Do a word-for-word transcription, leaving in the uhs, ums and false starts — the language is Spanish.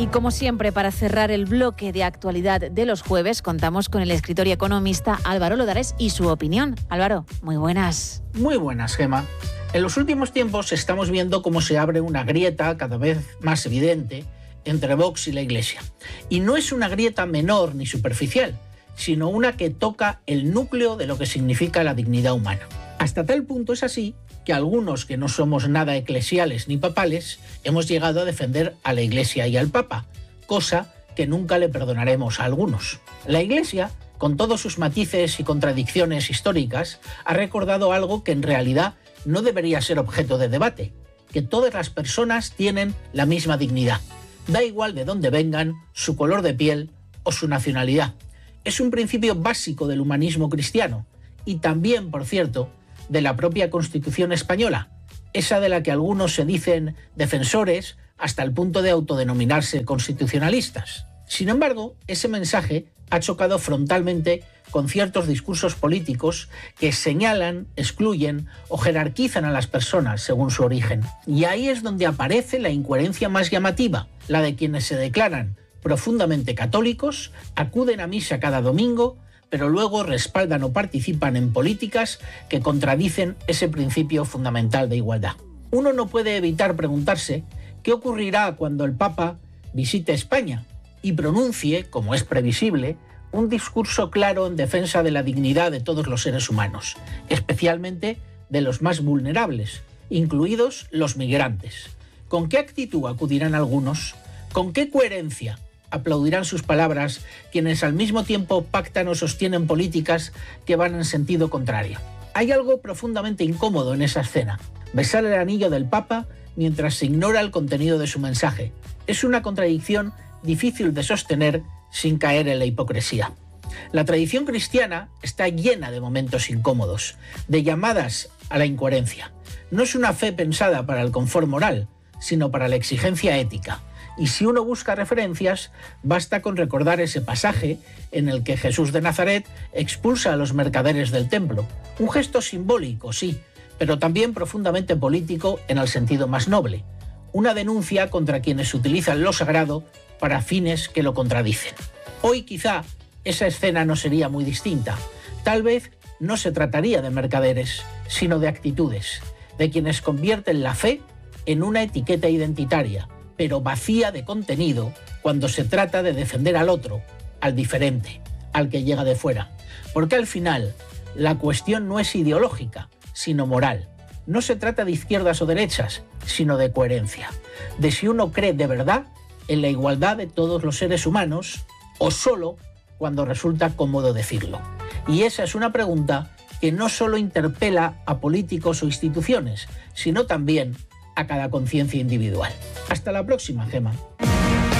Y como siempre, para cerrar el bloque de actualidad de los jueves, contamos con el escritor y economista Álvaro Lodares y su opinión. Álvaro, muy buenas. Muy buenas, Gema. En los últimos tiempos estamos viendo cómo se abre una grieta cada vez más evidente entre Vox y la Iglesia. Y no es una grieta menor ni superficial, sino una que toca el núcleo de lo que significa la dignidad humana. Hasta tal punto es así que algunos que no somos nada eclesiales ni papales hemos llegado a defender a la Iglesia y al Papa, cosa que nunca le perdonaremos a algunos. La Iglesia, con todos sus matices y contradicciones históricas, ha recordado algo que en realidad no debería ser objeto de debate, que todas las personas tienen la misma dignidad. Da igual de dónde vengan, su color de piel o su nacionalidad. Es un principio básico del humanismo cristiano y también, por cierto, de la propia Constitución española, esa de la que algunos se dicen defensores hasta el punto de autodenominarse constitucionalistas. Sin embargo, ese mensaje ha chocado frontalmente con ciertos discursos políticos que señalan, excluyen o jerarquizan a las personas según su origen. Y ahí es donde aparece la incoherencia más llamativa, la de quienes se declaran profundamente católicos, acuden a misa cada domingo, pero luego respaldan o participan en políticas que contradicen ese principio fundamental de igualdad. Uno no puede evitar preguntarse qué ocurrirá cuando el Papa visite España y pronuncie, como es previsible, un discurso claro en defensa de la dignidad de todos los seres humanos, especialmente de los más vulnerables, incluidos los migrantes. ¿Con qué actitud acudirán algunos? ¿Con qué coherencia aplaudirán sus palabras quienes al mismo tiempo pactan o sostienen políticas que van en sentido contrario? Hay algo profundamente incómodo en esa escena. Besar el anillo del Papa mientras se ignora el contenido de su mensaje. Es una contradicción difícil de sostener sin caer en la hipocresía. La tradición cristiana está llena de momentos incómodos, de llamadas a la incoherencia. No es una fe pensada para el confort moral, sino para la exigencia ética. Y si uno busca referencias, basta con recordar ese pasaje en el que Jesús de Nazaret expulsa a los mercaderes del templo. Un gesto simbólico, sí, pero también profundamente político en el sentido más noble. Una denuncia contra quienes utilizan lo sagrado para fines que lo contradicen. Hoy quizá esa escena no sería muy distinta. Tal vez no se trataría de mercaderes, sino de actitudes, de quienes convierten la fe en una etiqueta identitaria, pero vacía de contenido cuando se trata de defender al otro, al diferente, al que llega de fuera. Porque al final, la cuestión no es ideológica, sino moral. No se trata de izquierdas o derechas, sino de coherencia. De si uno cree de verdad en la igualdad de todos los seres humanos o solo cuando resulta cómodo decirlo. Y esa es una pregunta que no solo interpela a políticos o instituciones, sino también a cada conciencia individual. Hasta la próxima, Gema.